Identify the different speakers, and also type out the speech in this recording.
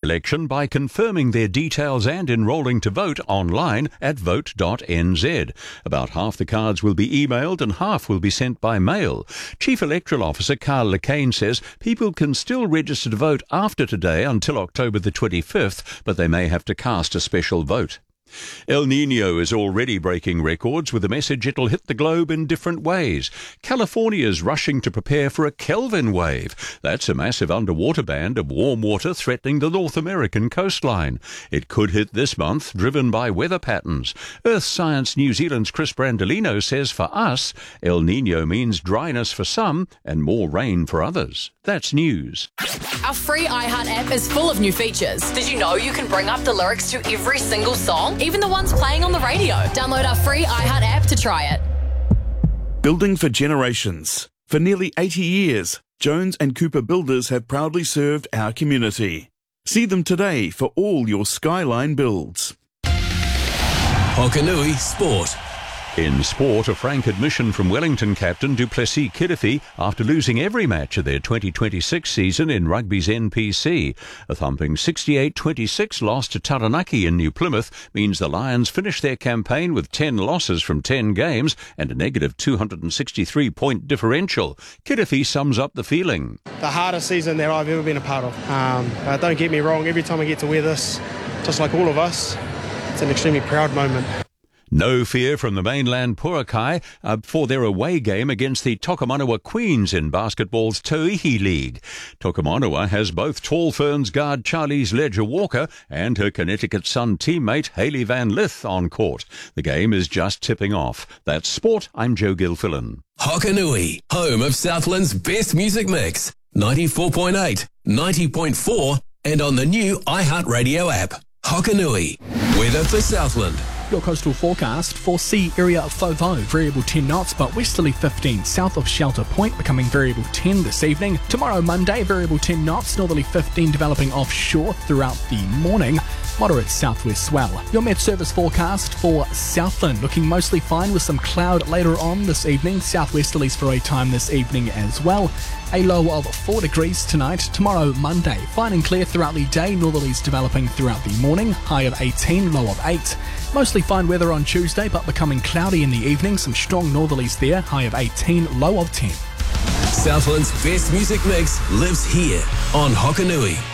Speaker 1: election by confirming their details and enrolling to vote online at vote.nz. About half the cards will be emailed and half will be sent by mail. Chief Electoral Officer Carl Lecane says people can still register to vote after today until October the 25th, but they may have to cast a special vote. El Niño is already breaking records with a message it'll hit the globe in different ways. California's rushing to prepare for a Kelvin wave. That's a massive underwater band of warm water threatening the North American coastline. It could hit this month, driven by weather patterns. Earth Science New Zealand's Chris Brandolino says for us, El Niño means dryness for some and more rain for others. That's news.
Speaker 2: Our free iHeart app is full of new features. Did you know you can bring up the lyrics to every single song, even the ones playing on the radio? Download our free iHeart app to try it.
Speaker 3: Building for generations. For nearly 80 years, Jones and Cooper Builders have proudly served our community. See them today for all your skyline builds.
Speaker 4: Hokanui Sport.
Speaker 1: In sport, a frank admission from Wellington captain Du Plessis-Kirifi after losing every match of their 2026 season in rugby's NPC. A thumping 68-26 loss to Taranaki in New Plymouth means the Lions finish their campaign with 10 losses from 10 games and a negative 263-point differential. Kirifi sums up the feeling.
Speaker 5: The hardest season that I've ever been a part of. But don't get me wrong, every time I get to wear this, just like all of us, it's an extremely proud moment.
Speaker 1: No fear from the mainland Puakai for their away game against the Tokomanawa Queens in basketball's Tauihi League. Tokomanawa has both Tall Ferns guard Charlize Ledger-Walker and her Connecticut Sun teammate Hayley Van Lith on court. The game is just tipping off. That's sport. I'm Joe Gilfillan.
Speaker 4: Hokanui, home of Southland's best music mix. 94.8, 90.4 and on the new iHeartRadio app. Hokanui, weather for Southland.
Speaker 6: Your coastal forecast for sea area of Fovo, variable 10 knots but westerly 15 south of Shelter Point, becoming variable 10 this evening. Tomorrow Monday, variable 10 knots, northerly 15 developing offshore throughout the morning. Moderate southwest swell. Your Met Service forecast for Southland, looking mostly fine with some cloud later on this evening. Southwesterlies for a time this evening as well. A low of 4 degrees tonight. Tomorrow Monday, fine and clear throughout the day. Northerlies developing throughout the morning. High of 18, low of 8. Mostly fine weather on Tuesday, but becoming cloudy in the evening. Some strong northerlies there. High of 18, low of 10.
Speaker 4: Southland's best music mix lives here on Hokanui.